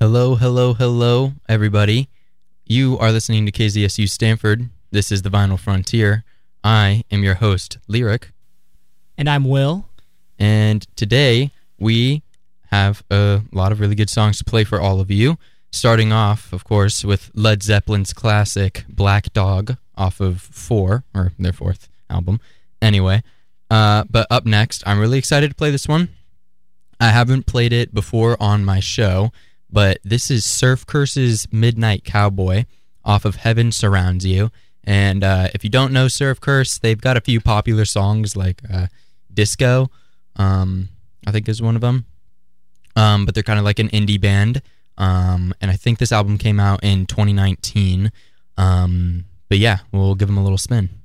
Hello, hello, hello, everybody. You are listening to KZSU Stanford. This is the Vinyl Frontier. I am your host, Lyric. And I'm Will. And today we have a lot of really good songs to play for all of you. Starting off, of course, with Led Zeppelin's classic Black Dog off of 4, or their fourth album. Anyway, but up next, I'm really excited to play this one. I haven't played it before on my show, but this is Surf Curse's Midnight Cowboy off of Heaven Surrounds You. And if you don't know Surf Curse, they've got a few popular songs like Disco, I think is one of them. But they're kind of like an indie band. And I think this album came out in 2019. But yeah, we'll give them a little spin.